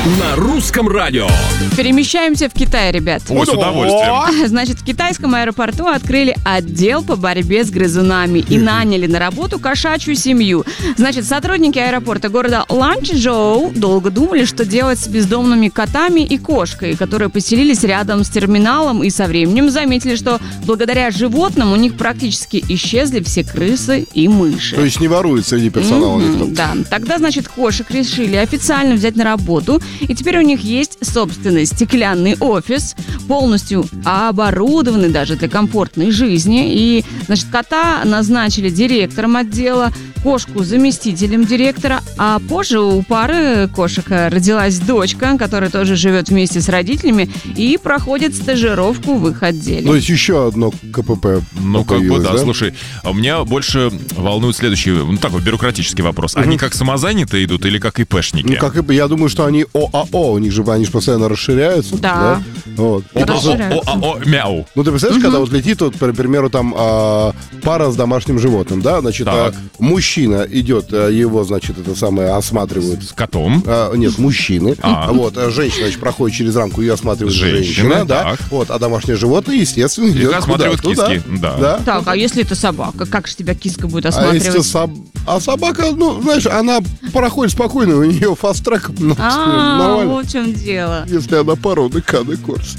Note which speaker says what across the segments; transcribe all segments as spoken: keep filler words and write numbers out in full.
Speaker 1: на русском радио.
Speaker 2: Перемещаемся в Китай, ребят.
Speaker 3: О, с удовольствием.
Speaker 2: Значит, в китайском аэропорту открыли отдел по борьбе с грызунами и наняли на работу кошачью семью. Значит, сотрудники аэропорта города Ланчжоу долго думали, что делать с бездомными котами и кошкой, которые поселились рядом с терминалом, и со временем заметили, что благодаря животным у них практически исчезли все крысы и мыши.
Speaker 3: То есть не воруют среди персонала никто.
Speaker 2: Mm-hmm, да. Тогда, значит, кошек решили официально взять на работу, и теперь у них есть собственный стеклянный офис, полностью оборудованный даже для комфортной жизни. И, значит, кота назначили директором отдела, кошку заместителем директора, а позже у пары кошек родилась дочка, которая тоже живет вместе с родителями и проходит стажировку в их отделе.
Speaker 3: То есть еще одно КПП.
Speaker 4: Ну, как бы, да, да, слушай, меня больше волнует следующий, ну, такой бюрократический вопрос. Угу. Они как самозанятые идут или как ИПшники?
Speaker 3: Ну, как ИП, я думаю, что они ОАО, у них же, они же постоянно расширяются.
Speaker 2: Да.
Speaker 3: да? Вот.
Speaker 4: ОАО, мяу.
Speaker 3: Ну, ты представляешь, угу. когда вот летит, вот, к примеру, там а, пара с домашним животным, да, значит, а, мужчина идет, а, его, значит, это самое, осматривают.
Speaker 4: С котом?
Speaker 3: А, нет, мужчины. А. Вот, а женщина, значит, проходит через рамку, ее осматривает женщина, женщина да. Вот, а домашнее животное, естественно, идет
Speaker 4: осматривают
Speaker 3: куда?
Speaker 4: киски, да.
Speaker 3: да.
Speaker 2: Так, а если это собака, как же тебя киска будет осматривать?
Speaker 3: А, если соб... а собака, ну, знаешь, она проходит спокойно, у нее фаст-трек. Ну,
Speaker 2: а, вот в чем дело.
Speaker 3: Если она породы Каны Корс.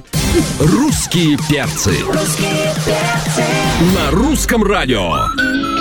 Speaker 1: Русские перцы. Русские перцы. На русском радио.